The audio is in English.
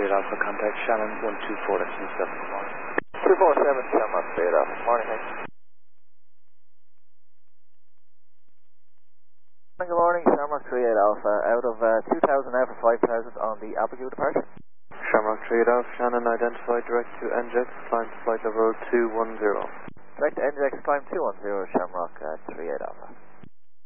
38 Alpha, contact Shannon 124, that's in 7 good morning. 247 Shamrock 38 Alpha, morning, thanks. Good morning, Shamrock 38 Alpha, out of 2000 out for 5000 on the altitude departure. Shamrock 38 Alpha, Shannon identified direct to NJX, climb to flight level 210. Direct to NJX, climb 210, Shamrock 38 Alpha.